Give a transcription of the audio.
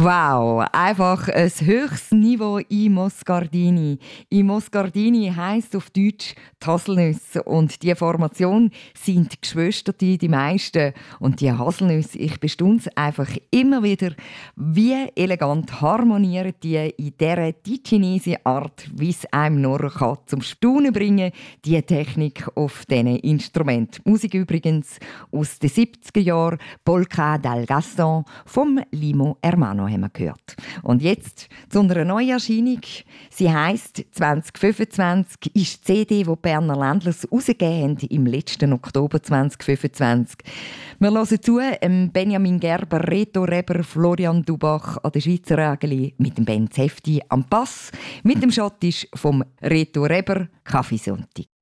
Wow, einfach ein höchstes Niveau in Moscardini. In Moscardini heisst auf Deutsch die Haselnüsse. Und die Formation sind die Geschwister, die meisten. Und die Haselnüsse, ich bestaun's einfach immer wieder, wie elegant harmonieren die in dieser Ticinese Art, wie es einem nur kann, zum Staunen bringen, die Technik auf diesen Instrumenten. Musik übrigens aus den 70er Jahren, Polka dal Gaston vom Limo Hermano haben wir gehört. Und jetzt zu einer Neuerscheinung. Sie heisst 2025, ist die CD, die die Berner Ländlers rausgegeben haben, im letzten Oktober 2025. Wir hören zu Benjamin Gerber, Reto Reber, Florian Dubach an der Schweizer Rägeli, mit dem Ben Zefti am Bass, mit dem Schottisch vom Reto Reber, Kaffeesonntag.